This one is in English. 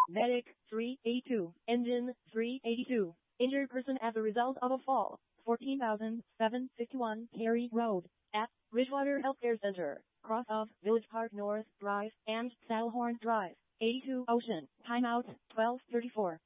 Medic 382. Engine 382. Injured person as a result of a fall. 14,751 Cary Road at Ridgewater Healthcare Center, cross of Village Park North Drive and Saddlehorn Drive. 82 Ocean. Timeout 12:34.